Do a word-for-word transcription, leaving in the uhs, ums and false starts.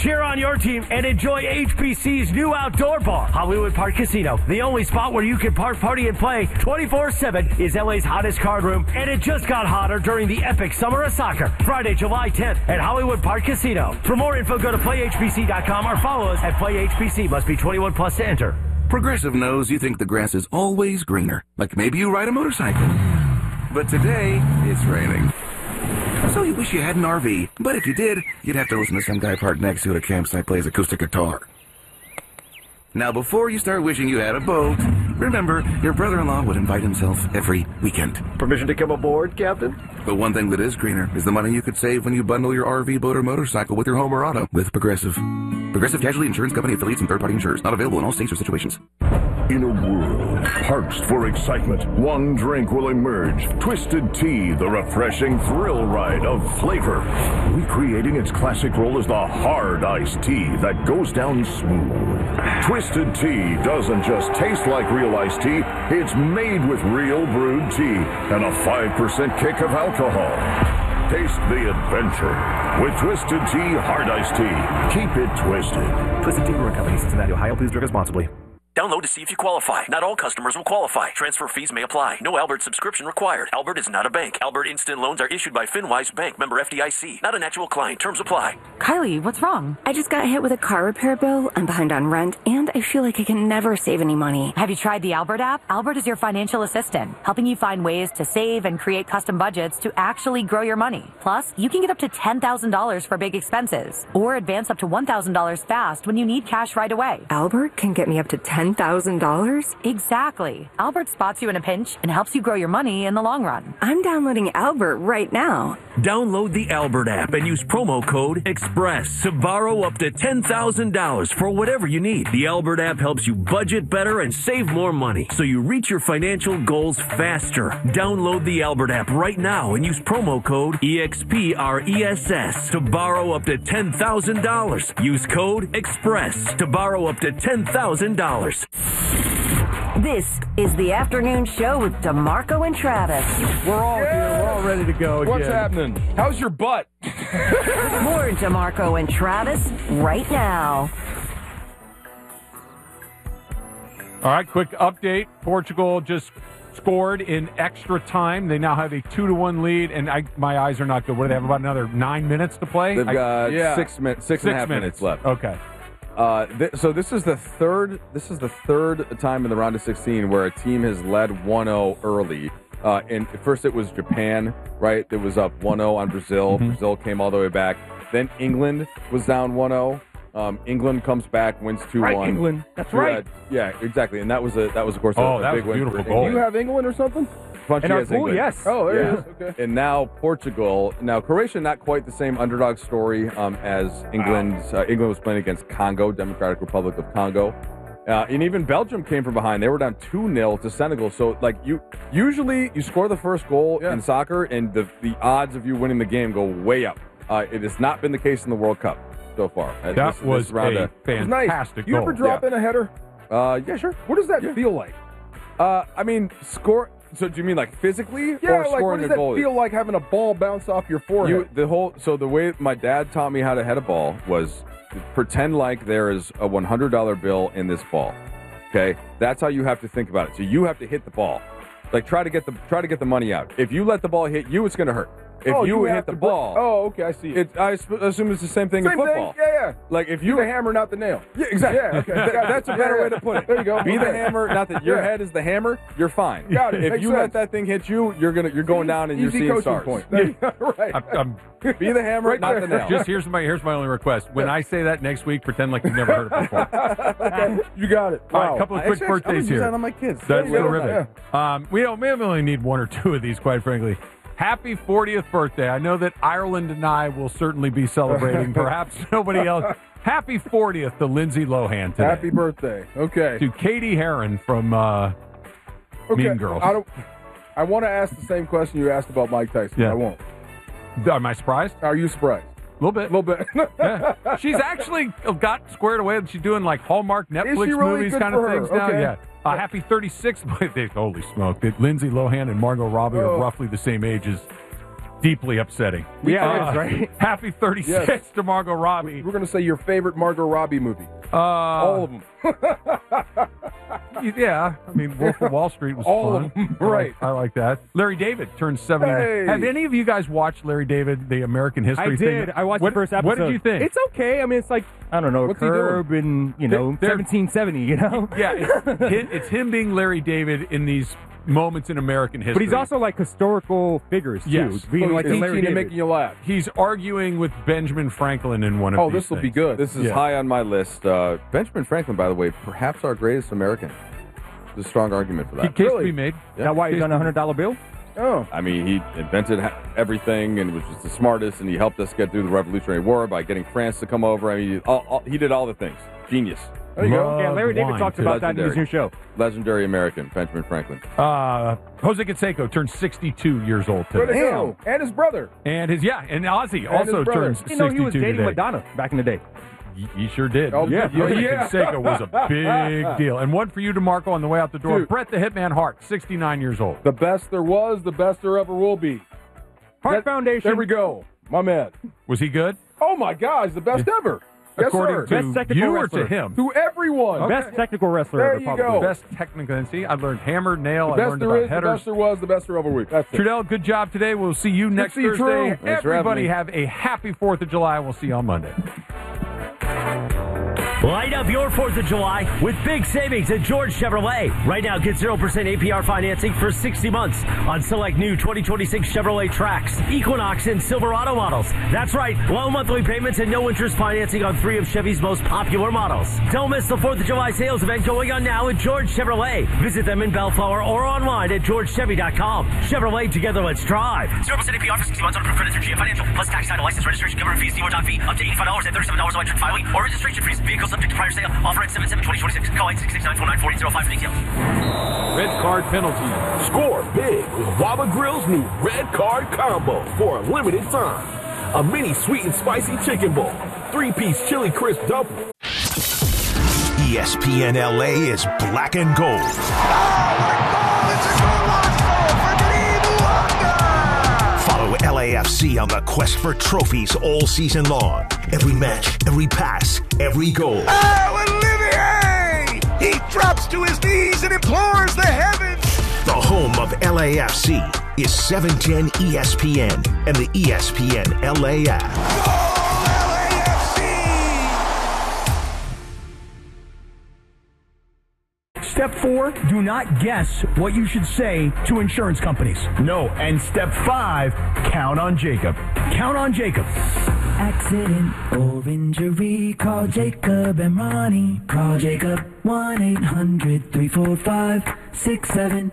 cheer on your team, and enjoy H P C's new outdoor bar, Hollywood Park Casino. The only spot where you can park, party, and play twenty-four seven is L A's hottest card room, and it just got hotter during the epic Summer of Soccer, Friday, July tenth at Hollywood Park Casino. For more info, go to play H P C dot com or follow us at Play H P C. Must be twenty-one plus to enter. Progressive knows you think the grass is always greener, like maybe you ride a motorcycle. But today, it's raining. So you wish you had an R V, but if you did, you'd have to listen to some guy parked next to you at a campsite plays acoustic guitar. Now, before you start wishing you had a boat, remember, your brother-in-law would invite himself every weekend. Permission to come aboard, Captain? But one thing that is greener is the money you could save when you bundle your R V, boat, or motorcycle with your home or auto with Progressive. Progressive Casualty Insurance Company affiliates and third-party insurers. Not available in all states or situations. In a world parched for excitement, one drink will emerge. Twisted Tea, the refreshing thrill ride of flavor. Recreating its classic role as the hard iced tea that goes down smooth. Twisted Tea doesn't just taste like real iced tea, it's made with real brewed tea and a five percent kick of alcohol. Taste the adventure with Twisted Tea Hard Iced Tea. Keep it twisted. Twisted Tea Brewing Company, Cincinnati, Ohio. Please drink responsibly. Download to see if you qualify. Not all customers will qualify. Transfer fees may apply. No Albert subscription required. Albert is not a bank. Albert Instant Loans are issued by FinWise Bank, member F D I C. Not an actual client. Terms apply. Kylie, what's wrong? I just got hit with a car repair bill. I'm behind on rent, and I feel like I can never save any money. Have you tried the Albert app? Albert is your financial assistant, helping you find ways to save and create custom budgets to actually grow your money. Plus, you can get up to ten thousand dollars for big expenses, or advance up to one thousand dollars fast when you need cash right away. Albert can get me up to ten thousand dollars? Exactly. Albert spots you in a pinch and helps you grow your money in the long run. I'm downloading Albert right now. Download the Albert app and use promo code EXPRESS to borrow up to ten thousand dollars for whatever you need. The Albert app helps you budget better and save more money, so you reach your financial goals faster. Download the Albert app right now and use promo code EXPRESS to borrow up to ten thousand dollars. Use code EXPRESS to borrow up to ten thousand dollars. This is the afternoon show with DeMarco and Travis. We're all here. We're all ready to go again. What's happening? How's your butt? More DeMarco and Travis right now. All right, quick update. Portugal just scored in extra time. They now have a two to one lead, and I, my eyes are not good. What do they have? About another nine minutes to play? They've got I, yeah. six, min- six, six and a half minutes, minutes left. Okay. Uh, th- so this is the third. This is the third time in the round of sixteen where a team has led one oh early. Uh, and first it was Japan, right? It was up one oh on Brazil. Mm-hmm. Brazil came all the way back. Then England was down one oh. Um, England comes back, wins two one. Right, England. That's right. Yeah, exactly. And that was a that was of course oh, a, a that big was a win. beautiful For goal. Do you have England or something? Punchy and our has pool, England. yes. Oh, there yeah. it is. Okay. And now Portugal. Now Croatia, not quite the same underdog story um, as England. Wow. Uh, England was playing against Congo, Democratic Republic of Congo. Uh, and even Belgium came from behind. They were down two nil to Senegal. So, like, you usually you score the first goal yeah. in soccer, and the the odds of you winning the game go way up. Uh, it has not been the case in the World Cup so far. That this, was this round a of, fantastic nice. You goal. ever drop yeah. in a header? Uh, yeah, sure. What does that yeah. feel like? Uh, I mean, score. So, do you mean like physically, yeah, or like, scoring what does a that goal? feel like having a ball bounce off your forehead? You, the whole. So the way my dad taught me how to head a ball was pretend like there is a one hundred dollar bill in this ball. Okay, that's how you have to think about it. So you have to hit the ball, like try to get the try to get the money out. If you let the ball hit you, it's going to hurt. If oh, you, you hit the br- ball, oh, okay, I see. It. It, I sp- assume it's the same thing Same in football. Thing? Yeah, yeah. Like if you Be the hammer, not the nail. Yeah, exactly. Yeah, okay. That, that's a better yeah, way to put it. There you go. Be okay. the hammer, not that your yeah. head is the hammer. You're fine. Got it. If Makes you sense. let that thing hit you, you're gonna you're going down and Easy you're seeing coaching stars. Point. There you go. Right. I'm, I'm, Be the hammer, right not there. the nail. Just here's my here's my only request. When I say that next week, pretend like you've never heard it before. Okay, you got it. All Wow. right, a couple of I quick actually, birthdays I'm gonna here. use that on my kids. That's There you go. terrific. Um, we don't. We only need one or two of these, quite frankly. Happy fortieth birthday. I know that Ireland and I will certainly be celebrating. Perhaps nobody else. Happy fortieth to Lindsay Lohan today. Happy birthday. Okay. To Katie Heron from uh, okay. Mean Girls. I, don't, I want to ask the same question you asked about Mike Tyson. Yeah. I won't. Am I surprised? Are you surprised? A little bit. A little bit. Yeah. She's actually got squared away. She's doing like Hallmark Netflix Is she really? movies Good kind of for her. things now. Okay. Yeah. Uh, happy thirty-sixth birthday. Holy smoke. That Lindsay Lohan and Margot Robbie Oh. are roughly the same ages. deeply upsetting. Yeah, Uh, it is, right? Happy thirty-six Yes. to Margot Robbie. We're going to say your favorite Margot Robbie movie. Uh, All of them. Yeah, I mean, Wolf of Wall Street was All fun. of them, I like- right. I like that. Larry David turned seventy. Hey. Have any of you guys watched Larry David, the American History I thing? did. I watched what, the first episode. What did you think? It's okay. I mean, it's like, I don't know, What's he Curb and, you know, They're- seventeen seventy, you know? yeah, it's, hi- it's him being Larry David in these moments in American history. But he's also like historical figures, too. Yes. Being So like he's the Larry teaching and David. making you laugh. He's arguing with Benjamin Franklin in one of Oh, these this will be things. good. This is Yeah. high on my list. Uh, Benjamin Franklin, by the way, perhaps our greatest American. There's a strong argument for He that. case to Really? be made. Is that why he's Case on a one hundred dollar bill? Oh. I mean, he invented ha- everything and was just the smartest, and he helped us get through the Revolutionary War by getting France to come over. I mean, he, all, all, he did all the things. Genius. There you go. Love Yeah, Larry David wine, talks too. about that in his new Legendary. show. Legendary American, Benjamin Franklin. Uh, Jose Canseco turned sixty-two years old Way to today. go. And his brother. And his, yeah, and Ozzy And also his brother. turns You know, sixty-two he was dating today. Madonna back in the day. He, he sure did. Oh, yeah. yeah. Jose Yeah. Canseco was a big deal. And one for you, DeMarco, on the way out the door. Dude. Brett the Hitman Hart, sixty-nine years old. The best there was, the best there ever will be. Heart That- Foundation. There we go. My man. Was he good? Oh, my God. He's the best ever. Yes, According sir. to Best technical you or wrestler. to him? To everyone. Best technical wrestler There ever, you probably. go. Best technical. See, I learned hammer, nail. The I best learned there about is, the headers. best there was, the best there ever week. That's it. Trudell, good job today. We'll see you next see you, Thursday. True. Thanks for having Everybody me. have a happy fourth of July. We'll see you on Monday. Light up your fourth of July with big savings at George Chevrolet. Right now, get zero percent A P R financing for sixty months on select new twenty twenty-six Chevrolet Trax, Equinox, and Silverado models. That's right, low monthly payments and no interest financing on three of Chevy's most popular models. Don't miss the fourth of July sales event going on now at George Chevrolet. Visit them in Bellflower or online at george chevy dot com. Chevrolet, together let's drive. zero percent A P R for sixty months on approved credit through G M Financial. Plus tax, title, license, registration, government fees, dealer doc fee, up to eighty-five dollars and thirty-seven dollars electric filing or registration fees. Vehicle subject to prior sale. Offer at seven seven twenty twenty-six. Call eight six six nine four nine four eight zero five for details. Red card penalty. Score big with Waba Grill's new Red Card Combo for a limited time. A mini sweet and spicy chicken bowl, three-piece chili crisp dumpling. E S P N L A is black and gold. Follow L A F C on the quest for trophies all season long. Every match, every pass, every goal. Oh, Olivier! He drops to his knees and implores the heavens. The home of L A F C is seven ten E S P N and the E S P N L A app. Step four, do not guess what you should say to insurance companies. No. And step five, count on Jacob. Count on Jacob. Accident or injury, call Jacob and Ronnie. Call Jacob one eight hundred three four five six seven